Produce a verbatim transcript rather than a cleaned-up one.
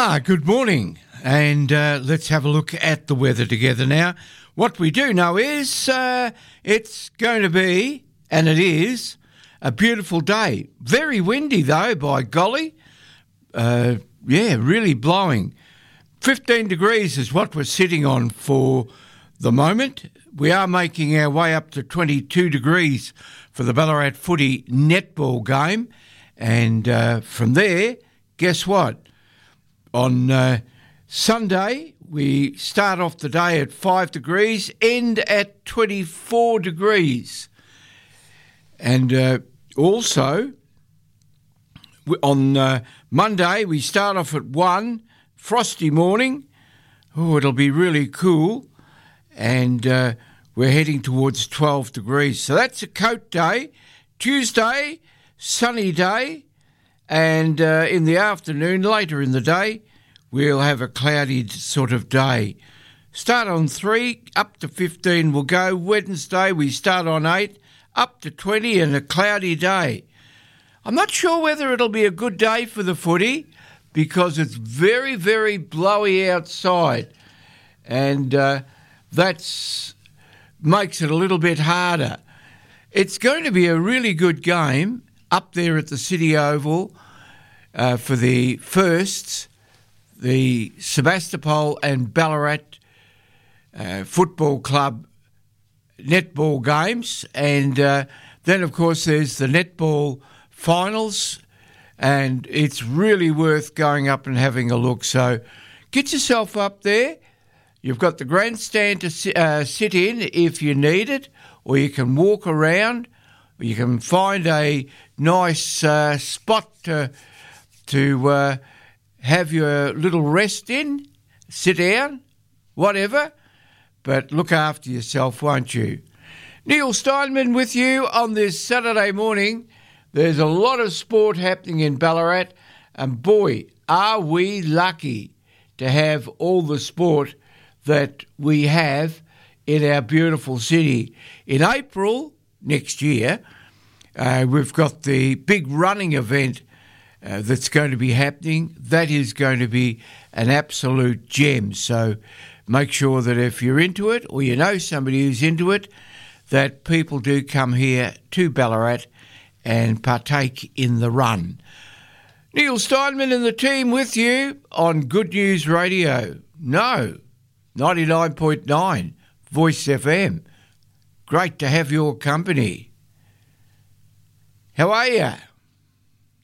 Ah, good morning, and uh, let's have a look at the weather together now. What we do know is uh, it's going to be, and it is, a beautiful day. Very windy though, by golly. Uh, yeah, really blowing. fifteen degrees is what we're sitting on for the moment. We are making our way up to twenty-two degrees for the Ballarat footy netball game. And uh, from there, guess what? On uh, Sunday, we start off the day at five degrees, end at twenty-four degrees. And uh, also, on uh, Monday, we start off at one, frosty morning. Oh, it'll be really cool. And uh, we're heading towards twelve degrees. So that's a coat day. Tuesday, sunny day. And uh, in the afternoon, later in the day, we'll have a cloudy sort of day. Start on three, up to fifteen we'll go. Wednesday, we start on eight, up to twenty, and a cloudy day. I'm not sure whether it'll be a good day for the footy because it's very, very blowy outside. And uh, that makes it a little bit harder. It's going to be a really good game up there at the City Oval uh, for the firsts, the Sebastopol and Ballarat uh, Football Club netball games. And uh, then, of course, there's the netball finals, and it's really worth going up and having a look. So get yourself up there. You've got the grandstand to sit, uh, sit in if you need it, or you can walk around. You can find a nice uh, spot to to uh, have your little rest in, sit down, whatever, but look after yourself, won't you? Neil Steinman with you on this Saturday morning. There's a lot of sport happening in Ballarat, and boy, are we lucky to have all the sport that we have in our beautiful city. In April next year, uh, we've got the big running event uh, that's going to be happening. That is going to be an absolute gem. So make sure that if you're into it or you know somebody who's into it, that people do come here to Ballarat and partake in the run. Neil Steinman and the team with you on Good News Radio. No, ninety-nine point nine Voice F M. Great to have your company. How are you?